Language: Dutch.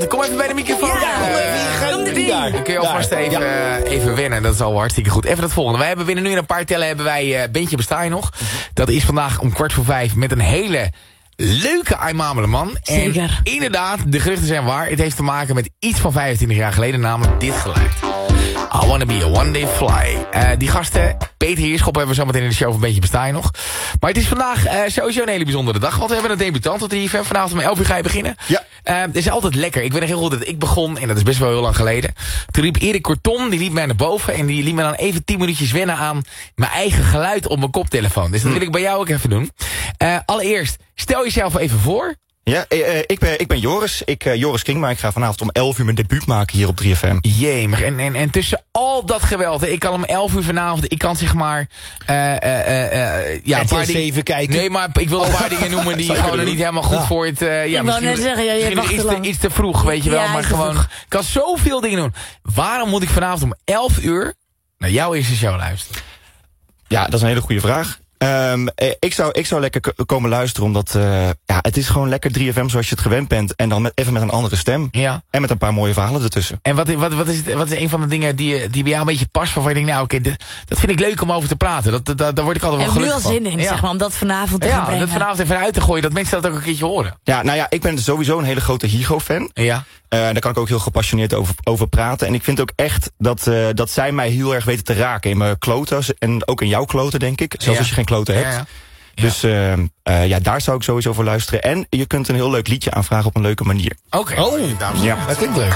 Kom even bij de microfoon. Kom erbij. Dan kun je alvast even wennen. Dat is al hartstikke goed. Even het volgende. Wij hebben binnen nu een paar tellen hebben wij Bandje Besta je nog. Dat is vandaag om 4:15 met een hele leuke Aimamele man. Zeker. En inderdaad, de geruchten zijn waar. Het heeft te maken met iets van 25 jaar geleden, namelijk dit geluid. I wanna be a one day fly. Die gasten, Peter Heerschop hebben we zo meteen in de show van Bandje Besta je nog. Maar het is vandaag sowieso een hele bijzondere dag. Want we hebben een debutant op de IFM. Vanavond om 11 uur ga je beginnen. Ja. Het is altijd lekker. Ik weet nog heel goed dat ik begon. En dat is best wel heel lang geleden. Toen riep Erik Corton, die liep mij naar boven. En die liet me dan even 10 minuutjes wennen aan mijn eigen geluid op mijn koptelefoon. Dus dat wil ik bij jou ook even doen. Allereerst, stel jezelf even voor. Ja, ik ben Joris. Joris King, maar ik ga vanavond om 11 uur mijn debuut maken hier op 3FM. Jemig. En tussen al dat geweld, ik kan om 11 uur vanavond, ik kan zeg maar... een paar dingen kijken. Nee, maar ik wil een paar dingen noemen die gewoon er niet helemaal goed voor het... ik wou net zeggen, je wacht te lang. Iets te vroeg, weet je wel. Maar gewoon, ik kan zoveel dingen doen. Waarom moet ik vanavond om 11 uur naar jouw eerste show luisteren? Ja, dat is een hele goede vraag. Ik zou lekker komen luisteren, omdat het is gewoon lekker 3FM zoals je het gewend bent. En dan even met een andere stem. Ja. En met een paar mooie verhalen ertussen. En wat is een van de dingen die bij jou een beetje past, waarvan je denkt, nou oké, dat vind ik leuk om over te praten. Daar word ik altijd wel gelukkig van. En nu al zin in, zeg maar, om dat vanavond te gaan brengen. Ja, dat vanavond even uit te gooien, dat mensen dat ook een keertje horen. Ja, nou ja, ik ben sowieso een hele grote Higo-fan. Ja. Daar kan ik ook heel gepassioneerd over praten. En ik vind ook echt dat zij mij heel erg weten te raken in mijn kloten. En ook in jouw kloten, denk ik. Zelfs als je geen kloten hebt. Ja. Dus daar zou ik sowieso voor luisteren. En je kunt een heel leuk liedje aanvragen op een leuke manier. Oké. Dat klinkt leuk.